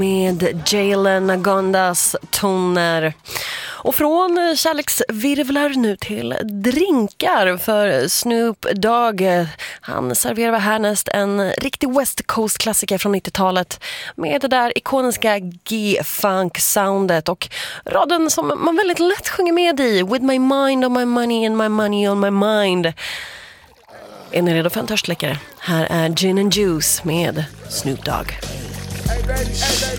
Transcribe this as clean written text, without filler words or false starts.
Med Jalen Agondas toner. Och från kärleksvirvlar nu till drinkar för Snoop Dogg. Han serverar härnäst en riktig West Coast-klassiker från 90-talet med det där ikoniska G-funk-soundet och raden som man väldigt lätt sjunger med i. With my mind on my money and my money on my mind. Är ni redo för en törstsläckare? Här är Gin and Juice med Snoop Dogg. Hey baby,